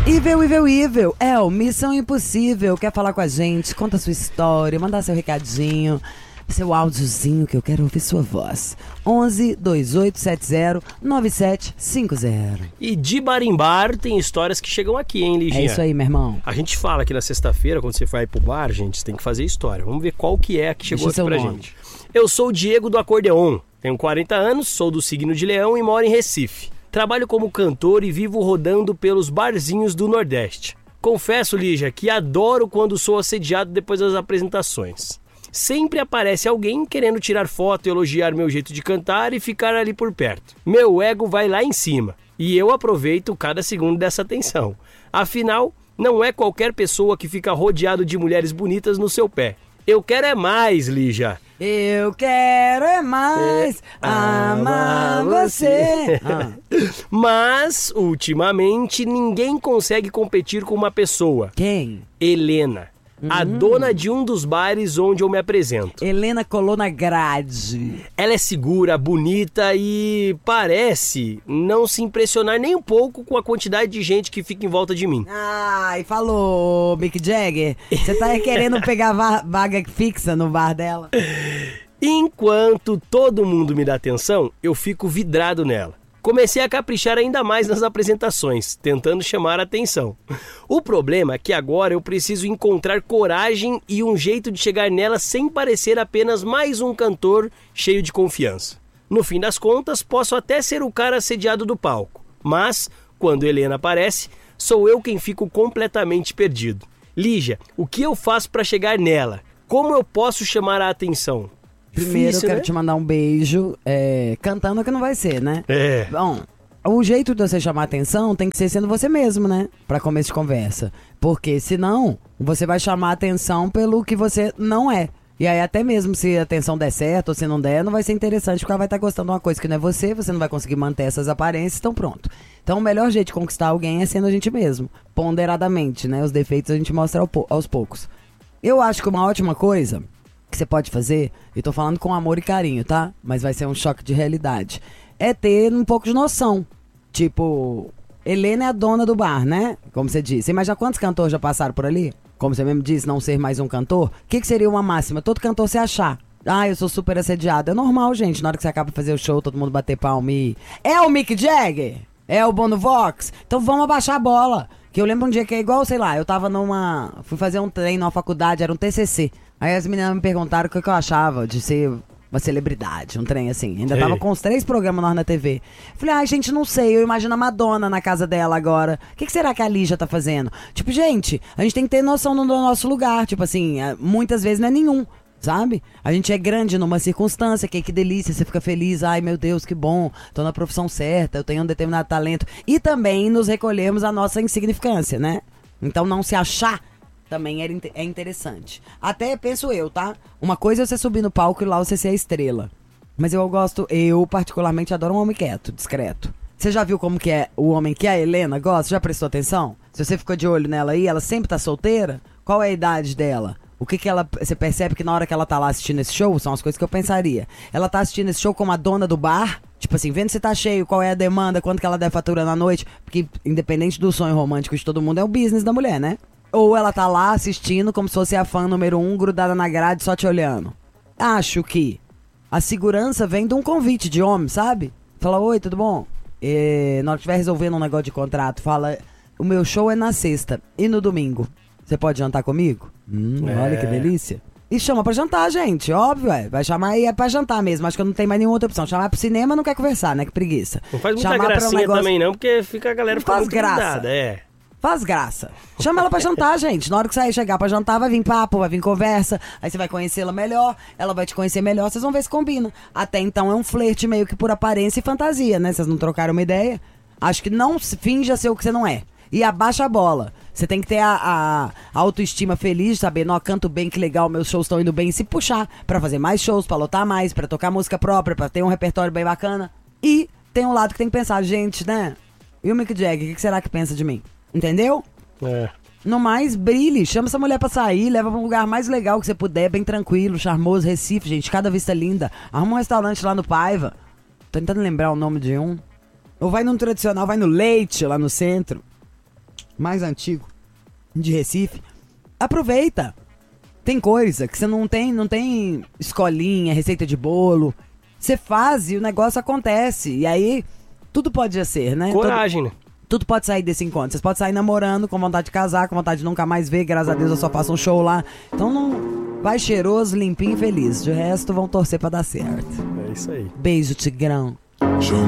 Ivel, Missão Impossível. Quer falar com a gente? Conta a sua história, mandar seu recadinho, seu áudiozinho que eu quero ouvir sua voz. 11 2870 9750. E de bar em bar tem histórias que chegam aqui, hein, Liginha? É isso aí, meu irmão. A gente fala que na sexta-feira, quando você vai pro bar, gente, você tem que fazer história. Vamos ver qual que é a que chegou aqui pra gente. Eu sou o Diego do Acordeon, tenho 40 anos, sou do signo de Leão e moro em Recife. Trabalho como cantor e vivo rodando pelos barzinhos do Nordeste. Confesso, Lígia, que adoro quando sou assediado depois das apresentações. Sempre aparece alguém querendo tirar foto e elogiar meu jeito de cantar e ficar ali por perto. Meu ego vai lá em cima e eu aproveito cada segundo dessa atenção. Afinal, não é qualquer pessoa que fica rodeado de mulheres bonitas no seu pé. Eu quero é mais, Lígia. Eu quero é mais amar você. Mas, ultimamente, ninguém consegue competir com uma pessoa. Quem? Helena. A dona de um dos bares onde eu me apresento. Helena colou na grade. Ela é segura, bonita e parece não se impressionar nem um pouco com a quantidade de gente que fica em volta de mim. Ai, falou, Mick Jagger. Você tá querendo pegar vaga fixa no bar dela? Enquanto todo mundo me dá atenção, eu fico vidrado nela. Comecei a caprichar ainda mais nas apresentações, tentando chamar a atenção. O problema é que agora eu preciso encontrar coragem e um jeito de chegar nela sem parecer apenas mais um cantor cheio de confiança. No fim das contas, posso até ser o cara assediado do palco, mas, quando Helena aparece, sou eu quem fico completamente perdido. Lígia, o que eu faço para chegar nela? Como eu posso chamar a atenção? Primeiro Difícil, eu quero né? te mandar um beijo, cantando que não vai ser, né? É. Bom, o jeito de você chamar a atenção tem que ser sendo você mesmo, né? Pra começo de conversa. Porque senão, você vai chamar a atenção pelo que você não é. E aí até mesmo se a atenção der certo ou se não der, não vai ser interessante, porque ela vai estar gostando de uma coisa que não é você não vai conseguir manter essas aparências, então pronto. Então o melhor jeito de conquistar alguém é sendo a gente mesmo, ponderadamente, né? Os defeitos a gente mostra aos poucos. Eu acho que uma ótima coisa que você pode fazer, e tô falando com amor e carinho, tá? Mas vai ser um choque de realidade, é ter um pouco de noção. Tipo, Helena é a dona do bar, né? Como você disse. Você imagina quantos cantores já passaram por ali? Como você mesmo disse, não ser mais um cantor. O que seria uma máxima? Todo cantor se achar. Ah, eu sou super assediado. É normal, gente. Na hora que você acaba de fazer o show, todo mundo bater palma e... É o Mick Jagger? É o Bono Vox? Então vamos abaixar a bola. Que eu lembro um dia que é igual, sei lá, eu tava fui fazer um treino na faculdade, era um TCC. Aí as meninas me perguntaram o que eu achava de ser uma celebridade, um trem assim. Ainda tava com uns 3 programas nós na TV. Falei, ai, gente, não sei, eu imagino a Madonna na casa dela agora. O que será que a Lígia tá fazendo? Tipo, gente, a gente tem que ter noção do nosso lugar. Tipo assim, muitas vezes não é nenhum, sabe? A gente é grande numa circunstância, que delícia, você fica feliz, ai meu Deus, que bom, tô na profissão certa, eu tenho um determinado talento. E também nos recolhemos a nossa insignificância, né? Então não se achar também é interessante. Até penso eu, tá? Uma coisa é você subir no palco e lá você ser a estrela. Mas eu particularmente adoro um homem quieto, discreto. Você já viu como que é o homem que a Helena gosta? Já prestou atenção? Se você ficou de olho nela aí, ela sempre tá solteira? Qual é a idade dela? O que ela... Você percebe que na hora que ela tá lá assistindo esse show, são as coisas que eu pensaria. Ela tá assistindo esse show como a dona do bar, tipo assim, vendo se tá cheio, qual é a demanda, quanto que ela deve faturar na noite. Porque independente do sonho romântico de todo mundo, é o business da mulher, né? Ou ela tá lá assistindo como se fosse a fã número 1, grudada na grade, só te olhando. Acho que a segurança vem de um convite de homem, sabe? Fala, oi, tudo bom? Na hora que estiver resolvendo um negócio de contrato, fala, o meu show é na sexta e no domingo. Você pode jantar comigo? Olha que delícia. E chama pra jantar, gente, óbvio, vai chamar aí, é pra jantar mesmo. Acho que eu não tenho mais nenhuma outra opção. Chamar pro cinema não quer conversar, né? Que preguiça. Não faz muita Chamar gracinha também não, porque fica a galera ficando faz graça. Faz graça. Chama ela pra jantar, gente. Na hora que você chegar pra jantar, vai vir papo, vai vir conversa. Aí você vai conhecê-la melhor, ela vai te conhecer melhor, vocês vão ver se combina. Até então é um flerte meio que por aparência e fantasia, né? Vocês não trocaram uma ideia? Acho que não finja ser o que você não é. E abaixa a bola. Você tem que ter a autoestima feliz, saber, não, canto bem, que legal, meus shows estão indo bem. E se puxar pra fazer mais shows, pra lotar mais, pra tocar música própria, pra ter um repertório bem bacana. E tem um lado que tem que pensar, gente, né? E o Mick Jagger, o que será que pensa de mim? Entendeu? É. No mais, brilhe, chama essa mulher pra sair, leva pra um lugar mais legal que você puder, bem tranquilo, charmoso, Recife, gente, cada vista linda. Arruma um restaurante lá no Paiva. Tô tentando lembrar o nome de um. Ou vai num tradicional, vai no Leite, lá no centro. mais antigo de Recife, aproveita. Tem coisa que você não tem escolinha, receita de bolo. Você faz e o negócio acontece. E aí, tudo pode ser, né? Coragem, né? Tudo pode sair desse encontro. Vocês podem sair namorando, com vontade de casar, com vontade de nunca mais ver. Graças a Deus eu só faço um show lá. Então não vai cheiroso, limpinho e feliz. De resto, vão torcer pra dar certo. É isso aí. Beijo, Tigrão.